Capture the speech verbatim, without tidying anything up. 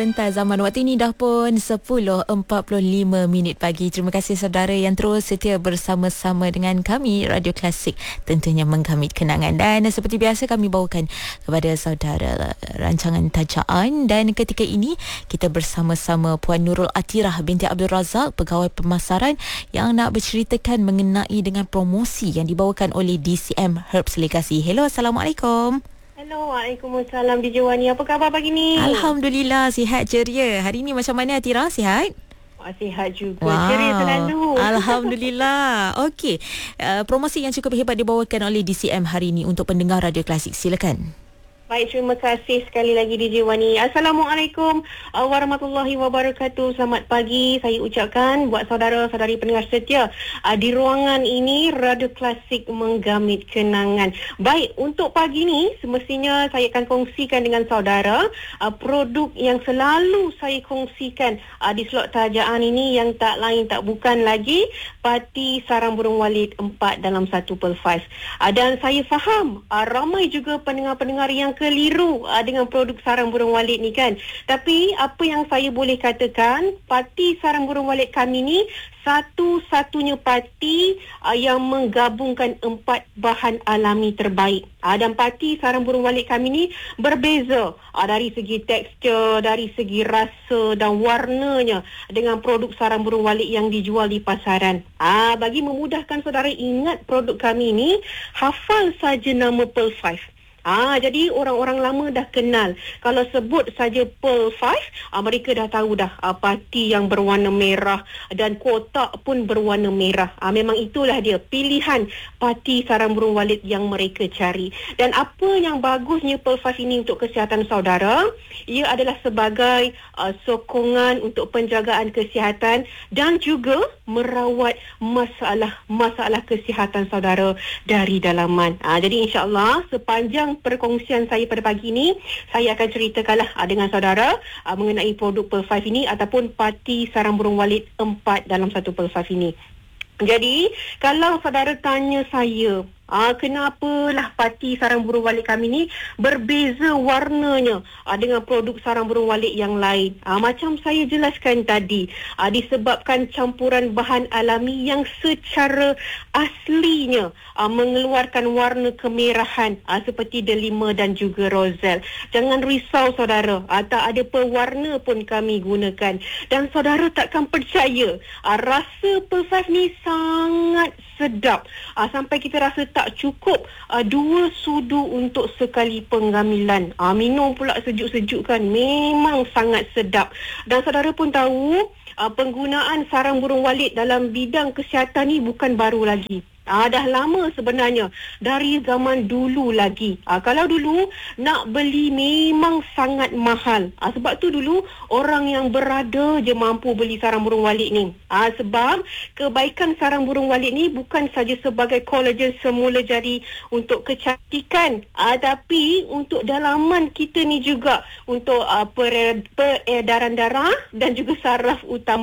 Pentas zaman waktu ini dah pun sepuluh empat puluh lima minit pagi. Terima kasih saudara yang terus setia bersama-sama dengan kami Radio Klasik, tentunya menggamit kenangan. Dan seperti biasa kami bawakan kepada saudara rancangan tajaan, dan ketika ini kita bersama-sama Puan Nurul Atirah binti Abdul Razak, pegawai pemasaran, yang nak berceritakan mengenai dengan promosi yang dibawakan oleh D C M Herbs Legacy. Hello, Assalamualaikum. Hello, Waalaikumsalam D J Wani. Apa khabar pagi ni? Alhamdulillah, sihat ceria. Hari ni macam mana Atira? Sihat? Wah, sihat juga. Wow. Ceria selalu. Alhamdulillah. Okey. Uh, promosi yang cukup hebat dibawakan oleh D C M hari ini untuk pendengar Radio Klasik. Silakan. Baik, terima kasih sekali lagi D J Wani. Assalamualaikum uh, warahmatullahi wabarakatuh. Selamat pagi saya ucapkan buat saudara-saudari pendengar setia uh, di ruangan ini Radio Klasik menggamit kenangan. Baik, untuk pagi ni semestinya saya akan kongsikan dengan saudara uh, produk yang selalu saya kongsikan uh, di slot tajaan ini, yang tak lain tak bukan lagi Parti Sarang Burung Walid empat dalam satu per lima. Uh, dan saya faham uh, ramai juga pendengar-pendengar yang keliru uh, dengan produk sarang burung walid ni kan. Tapi apa yang saya boleh katakan, parti sarang burung walid kami ni satu-satunya parti uh, yang menggabungkan empat bahan alami terbaik. Uh, dan parti sarang burung walid kami ni berbeza uh, dari segi tekstur, dari segi rasa dan warnanya dengan produk sarang burung walid yang dijual di pasaran. Uh, bagi memudahkan saudara ingat produk kami ni, hafal saja nama Pearl Five. Ah, jadi orang-orang lama dah kenal. Kalau sebut saja Pearl Five, ah, mereka dah tahu dah ah, parti yang berwarna merah dan kotak pun berwarna merah. Ah, memang itulah dia pilihan parti sarang burung walid yang mereka cari. Dan apa yang bagusnya Pearl Five ini untuk kesihatan saudara, ia adalah sebagai ah, sokongan untuk penjagaan kesihatan dan juga merawat masalah-masalah kesihatan saudara dari dalaman. Ah, jadi insya-Allah sepanjang perkongsian saya pada pagi ini, saya akan ceritakanlah uh, dengan saudara uh, mengenai produk Pearl Five ini ataupun parti sarang burung walid empat dalam satu Pearl Five ini. Jadi, kalau saudara tanya saya, Ah, kenapalah parti sarang burung walid kami ni berbeza warnanya ah, dengan produk sarang burung walid yang lain. Ah, macam saya jelaskan tadi, ah, disebabkan campuran bahan alami yang secara aslinya ah, mengeluarkan warna kemerahan ah, seperti delima dan juga rozelle. Jangan risau saudara, ah, tak ada pewarna pun kami gunakan. Dan saudara takkan percaya, ah, rasa Pearl Five ni sangat sedap. Ah, sampai kita rasa tak tak cukup uh, dua sudu untuk sekali penggamilan. Uh, minum pula sejuk-sejuk kan, memang sangat sedap. Dan saudara pun tahu uh, penggunaan sarang burung walid dalam bidang kesihatan ni bukan baru lagi. Ah, dah lama sebenarnya, dari zaman dulu lagi. Ah, kalau dulu nak beli memang sangat mahal. Ah, sebab tu dulu orang yang berada je mampu beli sarang burung walid ni. Ah, sebab kebaikan sarang burung walid ni bukan saja sebagai kolagen semula jadi untuk kecantikan, ah, tapi untuk dalaman kita ni juga, untuk ah, peredaran darah dan juga saraf utama